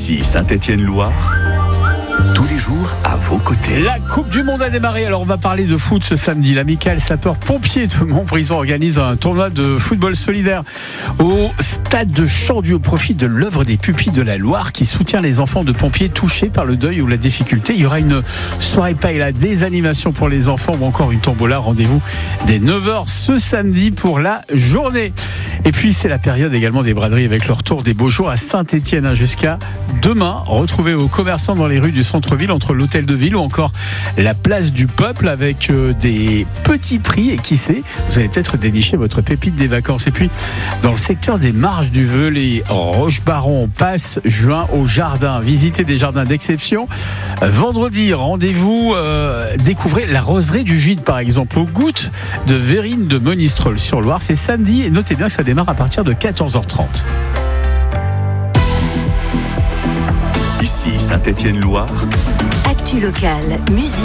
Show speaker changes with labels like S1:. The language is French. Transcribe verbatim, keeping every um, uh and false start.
S1: Ici Saint-Étienne-Loire, tous les jours à vos côtés.
S2: La Coupe du Monde a démarré, alors on va parler de foot ce samedi. L'amicale sapeurs-pompiers de Montbrison organise un tournoi de football solidaire au stade de Chandieu au profit de l'œuvre des pupilles de la Loire qui soutient les enfants de pompiers touchés par le deuil ou la difficulté. Il y aura une soirée paella, des animations pour les enfants ou encore une tombola. Rendez-vous dès neuf heures ce samedi pour la journée. Et puis c'est la période également des braderies avec le retour des beaux jours à Saint-Étienne jusqu'à demain. Retrouvez vos commerçants dans les rues du centre-ville entre l'hôtel de ville ou encore la place du peuple avec des petits prix et qui sait, vous allez peut-être dénicher votre pépite des vacances. Et puis dans le secteur des marges du Velay, Roche-Baron, passe juin au jardin. Visitez des jardins d'exception. Vendredi, rendez-vous, euh, découvrez la roseraie du Gide par exemple aux gouttes de Verrine de Monistrol sur Loire. C'est samedi et notez bien que ça démarre à partir de quatorze heures trente.
S1: Ici Saint-Étienne-Loire.
S3: Actu locale, musique.